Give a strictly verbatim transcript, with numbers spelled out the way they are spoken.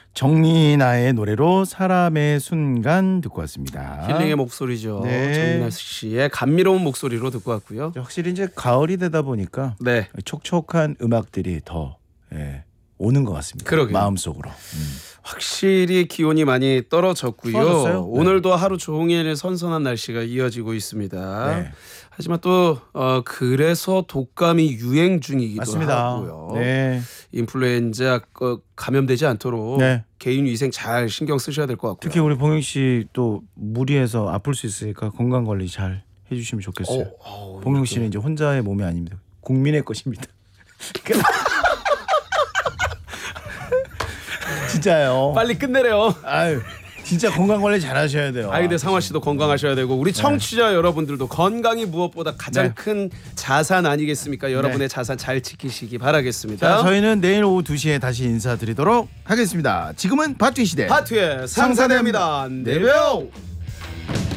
정리나의 노래로 사람의 순간 듣고 왔습니다. 힐링의 목소리죠. 네. 정리나 씨의 감미로운 목소리로 듣고 왔고요. 확실히 이제 가을이 되다 보니까 네. 촉촉한 음악들이 더 예, 오는 것 같습니다. 그러게요. 마음속으로. 음. 확실히 기온이 많이 떨어졌고요. 떨어졌어요? 오늘도 네. 하루 종일 선선한 날씨가 이어지고 있습니다. 네. 하지만 또 어, 그래서 독감이 유행 중이기도 맞습니다. 하고요. 네. 인플루엔자 어, 감염되지 않도록 네. 개인 위생 잘 신경 쓰셔야 될 것 같고요. 특히 우리 봉영 씨 또 무리해서 아플 수 있으니까 건강 관리 잘 해주시면 좋겠어요. 어, 어, 봉영 이렇게. 씨는 이제 혼자의 몸이 아닙니다. 국민의 것입니다. 진짜요. 빨리 끝내래요. 아유, 진짜 건강 관리 잘 하셔야 돼요. 아 근데 상화 씨도 건강하셔야 되고 우리 청취자 네. 여러분들도 건강이 무엇보다 가장 네. 큰 자산 아니겠습니까? 여러분의 네. 자산 잘 지키시기 바라겠습니다. 자, 저희는 내일 오후 두 시에 다시 인사드리도록 하겠습니다. 지금은 바투 시대. 바투의 상사대입니다. 내병.